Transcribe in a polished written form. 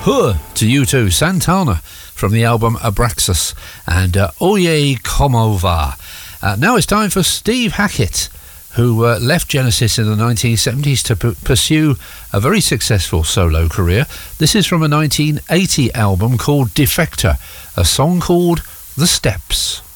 To you too, Santana from the album Abraxas and Oye Como Va. Now it's time for Steve Hackett, who left Genesis in the 1970s to pursue a very successful solo career. This is from a 1980 album called Defector, a song called The Steps.